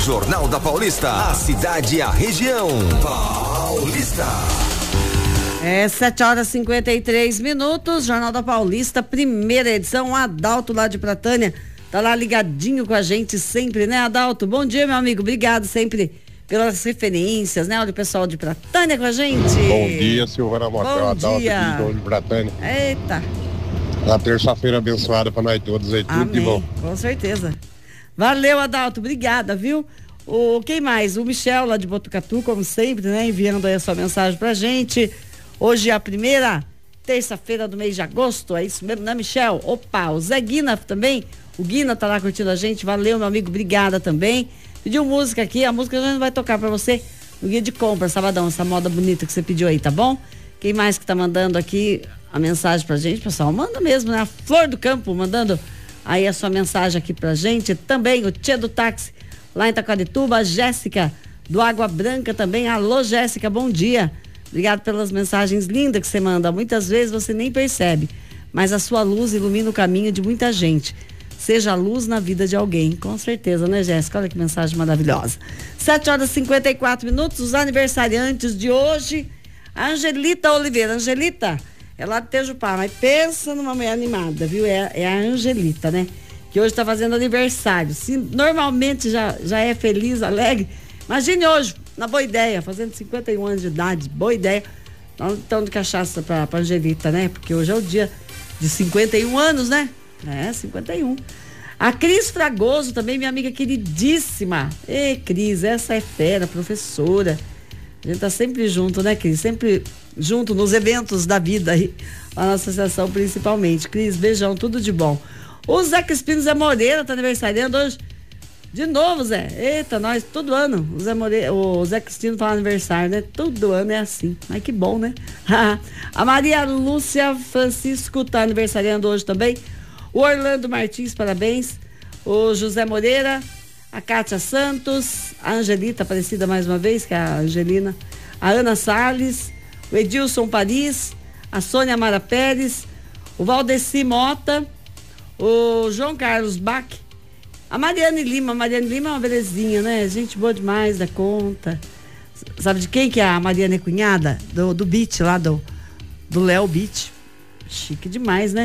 Jornal da Paulista, a cidade e a região. Paulista. 7h53, Jornal da Paulista, primeira edição. Adalto lá de Pratânia, tá lá ligadinho com a gente sempre, né, Adalto? Bom dia, meu amigo, obrigado sempre pelas referências, né? Olha o pessoal de Pratânia com a gente. Bom dia, Silvana Motel, Adalto aqui de Pratânia. Eita. Uma terça-feira abençoada pra nós todos aí, tudo Amém. de bom. Com certeza. Valeu, Adalto, obrigada, viu? Quem mais? O Michel lá de Botucatu, como sempre, né? Enviando aí a sua mensagem pra gente. Hoje é a primeira terça-feira do mês de agosto, é isso mesmo, né, Michel? Opa, o Zé Guina também, o Guina tá lá curtindo a gente, valeu, meu amigo, obrigada também. Pediu música aqui, a música a gente vai tocar pra você no guia de compra, sabadão, essa moda bonita que você pediu aí, tá bom? Quem mais que tá mandando aqui a mensagem pra gente, pessoal? Manda mesmo, né? A Flor do Campo mandando aí a sua mensagem aqui pra gente. Também o Tia do Táxi lá em Taquarituba, a Jéssica do Água Branca também. Alô, Jéssica, bom dia. Obrigado pelas mensagens lindas que você manda. Muitas vezes você nem percebe, mas a sua luz ilumina o caminho de muita gente. Seja a luz na vida de alguém, com certeza, né, Jéssica? Olha que mensagem maravilhosa. 7h54, os aniversariantes de hoje. A Angelita Oliveira. Angelita, é lá de Tejupá, mas pensa numa mulher animada, viu? É a Angelita, né? Que hoje tá fazendo aniversário. Se normalmente já é feliz, alegre, imagine hoje, na Boa Ideia, fazendo 51 anos de idade, Boa Ideia. Nós estamos de cachaça pra Angelita, né? Porque hoje é o dia de 51 anos, né? 51. A Cris Fragoso também, minha amiga queridíssima. Ei, Cris, essa é fera, professora. A gente tá sempre junto, né, Cris? Sempre junto nos eventos da vida aí, lá na associação principalmente. Cris, beijão, tudo de bom. O Zé Crispino Zé Moreira tá aniversariando hoje. De novo, Zé. Eita, nós, todo ano. O Zé Cristino fala aniversário, né? Todo ano é assim. Mas que bom, né? A Maria Lúcia Francisco tá aniversariando hoje também. O Orlando Martins, parabéns. O José Moreira, a Kátia Santos, a Angelita, aparecida mais uma vez, que é a Angelina. A Ana Salles, o Edilson Paris, a Sônia Mara Pérez, o Valdeci Mota, o João Carlos Bach, a Mariane Lima. A Mariane Lima é uma belezinha, né? Gente boa demais da conta. Sabe de quem que é a Mariane, cunhada? Do Beat lá, do Léo Beat. Chique demais, né?